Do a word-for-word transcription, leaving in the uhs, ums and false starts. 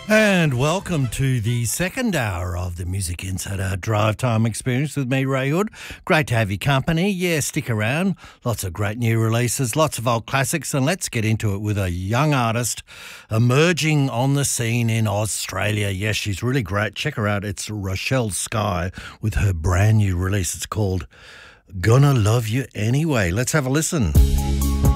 And welcome to the second hour of the Music Insider Drive Time Experience with me, Ray Hood. Great to have your company. Yeah, stick around. Lots of great new releases, lots of old classics, and let's get into it with a young artist emerging on the scene in Australia. Yes, she's really great. Check her out. It's Rochelle Skye with her brand new release. It's called Gonna Love You Anyway. Let's have a listen.